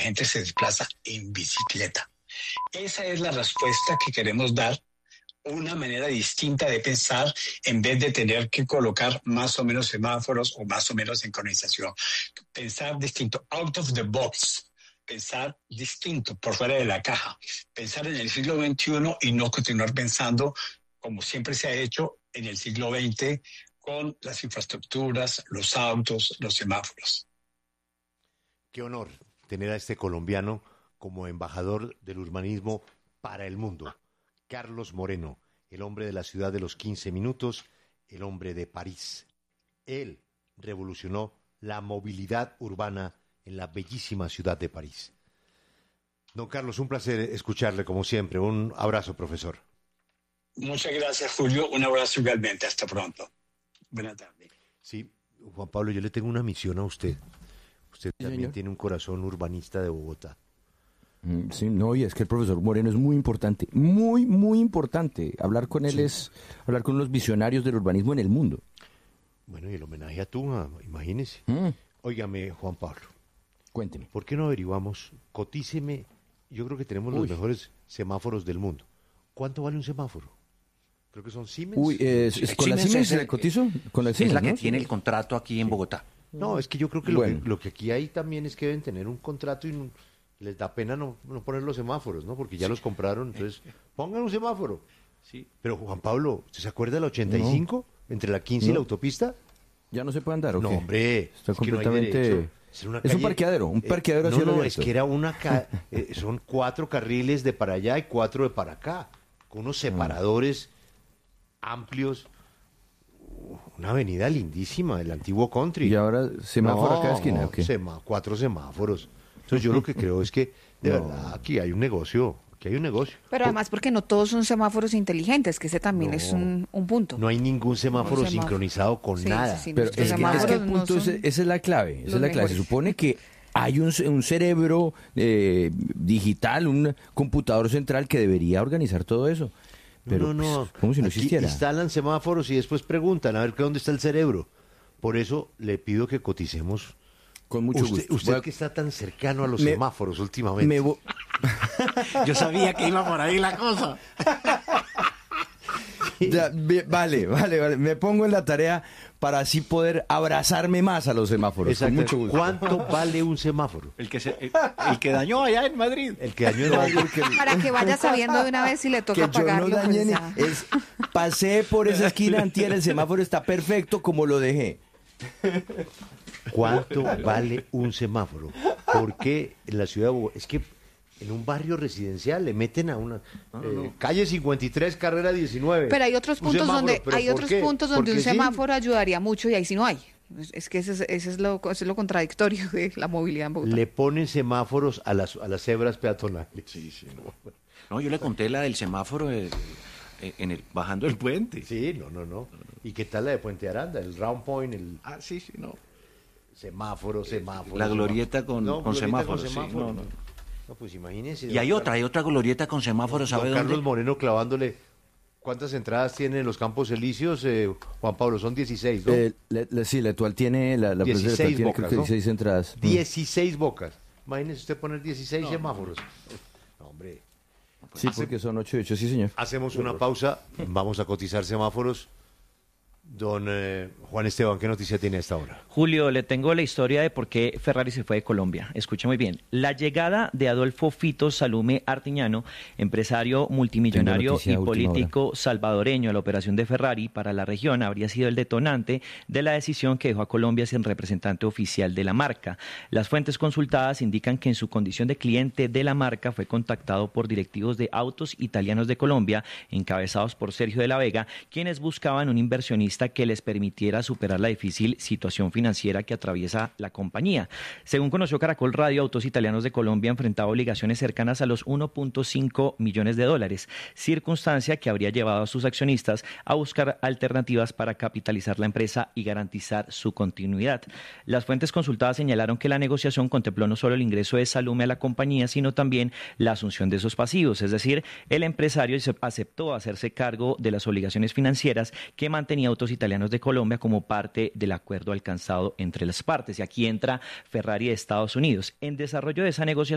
gente se desplaza en bicicleta. Esa es la respuesta que queremos dar, una manera distinta de pensar en vez de tener que colocar más o menos semáforos o más o menos sincronización. Pensar distinto, out of the box, pensar distinto, por fuera de la caja, pensar en el siglo XXI y no continuar pensando como siempre se ha hecho en el siglo XX con las infraestructuras, los autos, los semáforos. Qué honor tener a este colombiano como embajador del urbanismo para el mundo. Carlos Moreno, el hombre de la ciudad de los 15 minutos, el hombre de París. Él revolucionó la movilidad urbana en la bellísima ciudad de París. Don Carlos, un placer escucharle como siempre. Un abrazo, profesor. Muchas gracias, Julio. Un abrazo igualmente. Hasta pronto. Buenas tardes. Sí, Juan Pablo, yo le tengo una misión a usted. Usted también señor. tiene un corazón urbanista de Bogotá. Sí, no, y es que el profesor Moreno es muy importante, muy, muy importante. Hablar con él es hablar con los visionarios del urbanismo en el mundo. Bueno, y el homenaje a Tunja, imagínese. Óigame, Juan Pablo, Cuénteme. ¿por qué no averiguamos? Cotíceme, yo creo que tenemos los mejores semáforos del mundo. ¿Cuánto vale un semáforo? Creo que son Siemens. ¿Con la Siemens le cotizo? Con la Siemens, es la que ¿no? tiene el contrato aquí en Bogotá. No, es que yo creo que Bueno. lo que aquí hay también es que deben tener un contrato y les da pena no poner los semáforos, ¿no? Porque ya los compraron, entonces pongan un semáforo. Sí. Pero Juan Pablo, ¿usted se acuerda del 85? Entre la 15 y la autopista. ¿Ya no se puede andar o No, qué? hombre, Está es que no hay completamente... derecho. Era Es un parqueadero, un parqueadero a cielo No, abierto. es que era son 4 carriles de para allá y 4 de para acá, con unos separadores amplios, una avenida lindísima del antiguo country. ¿Y ahora semáforo a cada esquina o qué? 4 semáforos. Entonces yo lo que creo es que, de verdad, aquí hay un negocio. Pero además porque no todos son semáforos inteligentes, que ese también es un punto. No hay ningún semáforo sincronizado con nada. Sí, Pero nuestros es que semáforos el punto no son esa es la clave. Esa es la clave. Se mejores. supone que hay un cerebro digital, un computador central que debería organizar todo eso. Pero pues, como si no Aquí existiera. instalan semáforos y después preguntan a ver dónde está el cerebro. Por eso le pido que coticemos. Con mucho gusto. Usted que está tan cercano a los semáforos últimamente. Yo sabía que iba por ahí la cosa. Vale. Me pongo en la tarea para así poder abrazarme más a los semáforos. Exacto. Con mucho gusto. ¿Cuánto vale un semáforo? El que dañó allá en Madrid. El que dañó en Madrid. Para que vaya sabiendo de una vez si le toca Que yo pagarlo. no dañé pues, ya. pasé por esa esquina antier, el semáforo está perfecto como lo dejé. ¿Cuánto vale un semáforo? Porque en la ciudad de Bogotá, es que en un barrio residencial le meten a una calle 53, carrera 19. Pero hay otros puntos donde Porque un sí. semáforo ayudaría mucho y ahí sí no hay. Es que ese es lo contradictorio de la movilidad en Bogotá. Le ponen semáforos a las cebras peatonales. Sí, no, yo le conté la del semáforo bajando el puente. Sí, no. ¿Y qué tal la de Puente Aranda? El Round Point, Sí, no. Semáforo. La glorieta con semáforos. Sí, no. No, pues imagínense. Y hay otra glorieta con semáforos, ¿sabe Don dónde? Carlos Moreno clavándole. ¿Cuántas entradas tienen los Campos Elíseos, Juan Pablo? Son 16, ¿no? Sí, la actual tiene, la 16 tiene, bocas, creo que ¿no? 16 entradas. 16 bocas. Imagínese usted poner 16 semáforos. No, hombre. Sí, porque son 8 y 8, sí, señor. Hacemos una pausa. Vamos a cotizar semáforos. Don Juan Esteban, ¿qué noticia tiene a esta hora? Julio, le tengo la historia de por qué Ferrari se fue de Colombia. Escuche muy bien. La llegada de Adolfo Fito Salume Artiñano, empresario multimillonario y político salvadoreño a la operación de Ferrari para la región, habría sido el detonante de la decisión que dejó a Colombia sin representante oficial de la marca. Las fuentes consultadas indican que en su condición de cliente de la marca fue contactado por directivos de Autos Italianos de Colombia, encabezados por Sergio de la Vega, quienes buscaban un inversionista que les permitiera superar la difícil situación financiera que atraviesa la compañía. Según conoció Caracol Radio, Autos Italianos de Colombia enfrentaba obligaciones cercanas a los 1.5 millones de dólares, circunstancia que habría llevado a sus accionistas a buscar alternativas para capitalizar la empresa y garantizar su continuidad. Las fuentes consultadas señalaron que la negociación contempló no solo el ingreso de Salume a la compañía, sino también la asunción de esos pasivos, es decir, el empresario aceptó hacerse cargo de las obligaciones financieras que mantenía Autos Italianos de Colombia como parte del acuerdo alcanzado entre las partes. Y aquí entra Ferrari de Estados Unidos. En desarrollo de esa negociación,